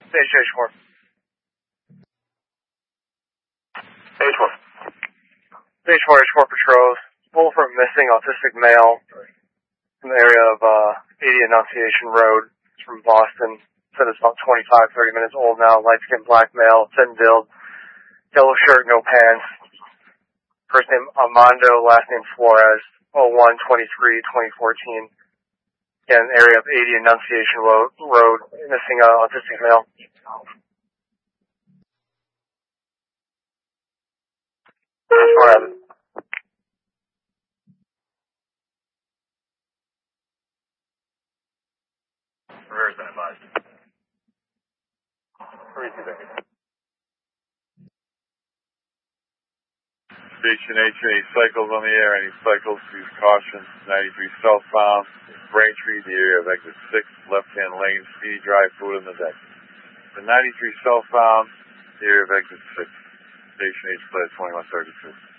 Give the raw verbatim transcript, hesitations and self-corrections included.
Station H four. H four. H four, H four patrols. Pull for a missing autistic male from the area of uh, eighty Annunciation Road. It's from Boston. Said it's about twenty-five, thirty minutes old now. Light skinned black male, thin build, yellow shirt, no pants. First name Armando, last name Flores. oh one twenty-three twenty fourteen. Again, area of eighty Annunciation Road, road missing uh, autistic male. Reverse that advised. Station H, any cycles on the air, any cycles, use caution. ninety-three southbound, Braintree, the area of exit six, left-hand lane, speedy drive, food on the deck. The ninety-three southbound, the area of exit six, Station H, flight twenty-one thirty-two.